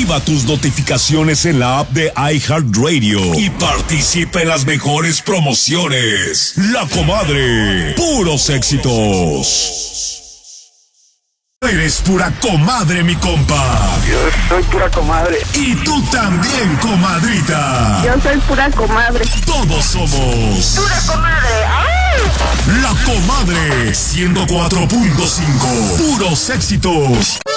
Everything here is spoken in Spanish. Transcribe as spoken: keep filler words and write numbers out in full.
Activa tus notificaciones en la app de iHeartRadio y participa en las mejores promociones. La Comadre, puros éxitos. Eres pura comadre, mi compa. Yo soy pura comadre. Y tú también, comadrita. Yo soy pura comadre. Todos somos Pura comadre. ¡Ay! La Comadre ciento cuatro punto cinco. Puros éxitos.